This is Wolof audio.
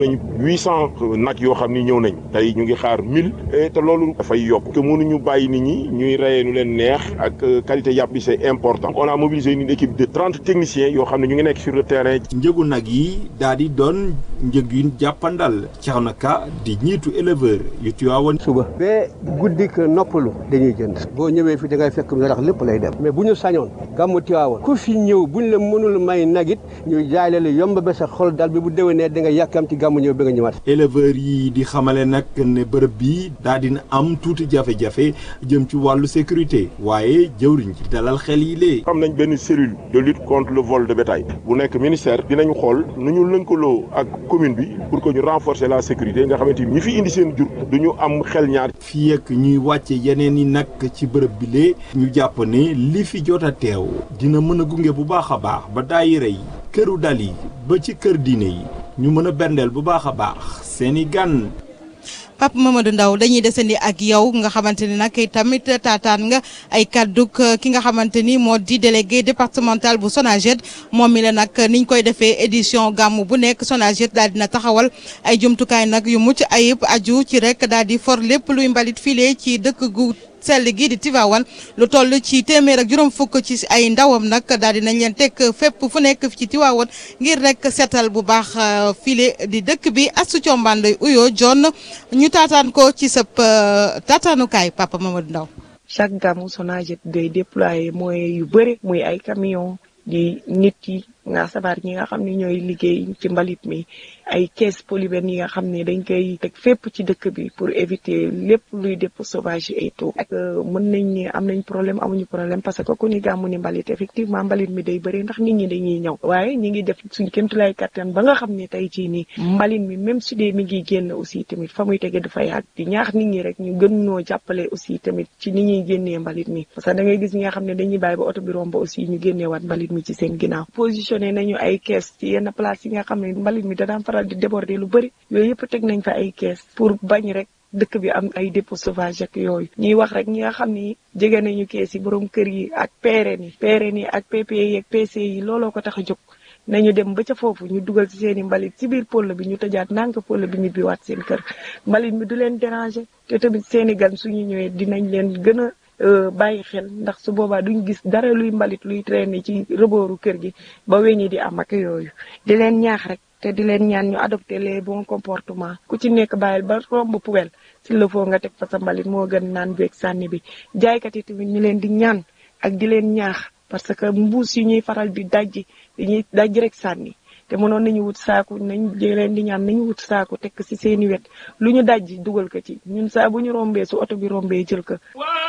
nañu 800 nag yoo xam ni ñëw nañ tey ñu ngi xaar 1000 te loolu dafay yokk que mënuñu bàyyi nit ñi ñuy reyee nu leen neex ak qualité yàpp bi c'est important. On a mobilisé une équipe de 30 techniciens yoo xam ne ñu ngi nekk sur le terrain. njëgu nag yi daal di doon njëg yu jàppandal Thierno Ka di ñiitu éleveur yu Tivaouane. suba ba guddi ko noppalu dañuy jënd boo ñëwee fi da ngay fekk lu tax lépp lay dem mais bu ñu sañoon gàmmu Tivaouane ku fi ñëw buñ la mënul may nagit ñu jaay la yomb ba sa xol dal bi bu déwénee da nga yàkkamti gàmmu ñëw ba nga ñëwaat. éleveur yi di xamale nag ne bërëb bi daal dina am tuuti jafe-jafe jëm ci wàllu sécurité waaye jëwriñ ci dalal xel yi lee. am nañ benn cellule de lutte contre le vol de bétail bu nekk ministère dinañu xool nu ñu lëkkaloo ak commune bi pour que ñu renforcer la sécurité nga xamante ni ñi fi indi seen jur du ñu am xel ñaar. fii ak ñuy wàcce yeneen yi nag ci bërëb bi lee ñu jàpp ne li fi jot a teew dina mën a gunge bu baax a baax ba daayira yi këru dal yi ba ci kër diine yi ñu mën a berndeel bu baax a baax seeni gan. Pape Mamadou Ndaw dañuy desandi ak yow nga xamante ni nag tamit taataan nga ay kadduk ki nga xamante ni moo di délégué départemental bu SONAGED moom mi la nag niñ koy defee édition gàmmu bu nekk SONAGED daal dina taxawal ay jumtukaay nag yu mucc ayib aju ci rek daal di for lépp luy mbalit file ci dëkk gu sell gi di Tivaouane lu toll ci téeméer ak juróom fukk ci ay ndawam nag daal di nañ leen teg fépp fu nekk ci Tivaouane ngir rek seetal bu baax file di dëkk bi Astou Thiombane uyoo John ñu taataan ko ci sa taataanukaay Papa Mamadou Ndaw. chaque gàmmu SONAGED day déployer moyens yu bëri muy ay camion di nit yi nga sabar ñi nga xam ne ñooy liggéey ci mbalit mi ay caisse polybène yi nga xam ne dañ koy teg fépp ci dëkk bi pour éviter lépp luy dépôt sauvage et tout ak mën nañ ni am nañ problème amuñu problème parce que ku ni gàmmu ni mbalit effectivement mbalit mi day bëri ndax nit ñi dañuy ñëw waaye ñi ngi def suñ kéemtulaay kattan ba nga xam ne tey jii nii mbalit mi même su dee mi ngi génn aussi tamit fa muy tege dafay yàgg di ñaax nit ñi rek ñu gën ñoo jàppale aussi tamit ci ni ñuy génnee mbalit mi parce que da ngay gis ñi nga xam ne dañuy bàyyi ba oto bi romb aussi ñu génneewaat mbalit mi ci seen ginnaaw positionné nañu ay caisse ci yenn place yi nga xam ne mbalit mi dana faral di déborder lu bëri yooyu yëpp teg nañ fa ay caisse pour bañ rek dëkk bi am ay dépôt sauvage ak yooyu ñuy wax rek ñi nga xam ni jege nañu kees yi borom kër yi ak PRN yi ak PPE yi ak PC yi looloo ko tax a jóg nañu dem ba ca foofu ñu dugal ci seen i mbalit ci biir pôle bi ñu tëjaat ndànk pôle bi ñibbiwaat seen kër mbalit mi du leen déranger te tamit seen i gan suñu ñëwee dinañ leen gën a bàyyi xel ndax su boobaa duñ gis dara luy mbalit luy traîner ci rebooru kër gi ba weñi di am ak yooyu di leen ñaax rek te di leen ñaan ñu adopter les bons comportements ku ci nekk bàyyil ba romb poubelle s'il le faut nga teg fa sa mbalit moo gën naan beeg sànni bi jaaykat yi tamit ñu leen di ñaan ak di leen ñaax parce que mbuus yi ñuy faral di dajji dañuy dajji rek sànni te mënoon nañu wut saaku nañ leen di ñaan nañu wut saaku teg ci seeni wet lu ñu dajji dugal ko ci ñun saa bu ñu rombee su oto bi rombee jël ko